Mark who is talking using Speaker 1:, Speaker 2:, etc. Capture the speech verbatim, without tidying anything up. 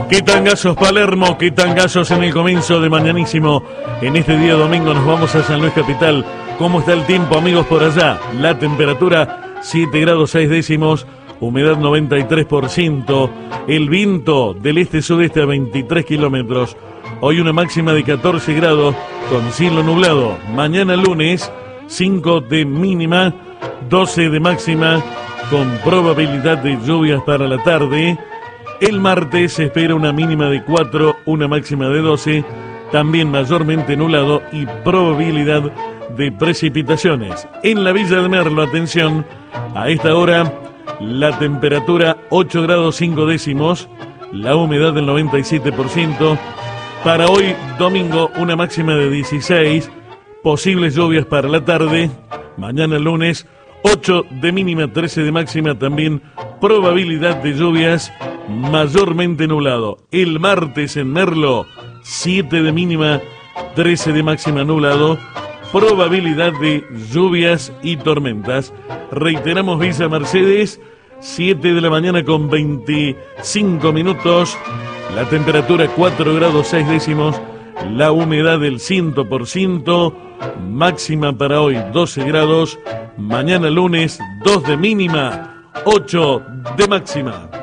Speaker 1: Qué tangazos Palermo, qué tangazos en el comienzo de mañanísimo. En este día domingo nos vamos a San Luis Capital. ¿Cómo está el tiempo, amigos, por allá? La temperatura siete grados seis décimos, humedad noventa y tres por ciento, el viento del este-sudeste a veintitrés kilómetros. Hoy una máxima de catorce grados con cielo nublado. Mañana lunes cinco de mínima, doce de máxima con probabilidad de lluvias para la tarde. El martes se espera una mínima de cuatro, una máxima de doce, también mayormente nublado y probabilidad de precipitaciones. En la Villa de Merlo, atención, a esta hora la temperatura ocho grados cinco décimos, la humedad del noventa y siete por ciento. Para hoy domingo una máxima de dieciséis, posibles lluvias para la tarde. Mañana lunes ocho de mínima, trece de máxima, también probabilidad de lluvias, mayormente nublado. El martes en Merlo, siete de mínima, trece de máxima, nublado, probabilidad de lluvias y tormentas. Reiteramos, Villa Mercedes, siete de la mañana con veinticinco minutos, la temperatura cuatro grados seis décimos, la humedad del cien por ciento, máxima para hoy doce grados, mañana lunes dos de mínima, ocho de máxima.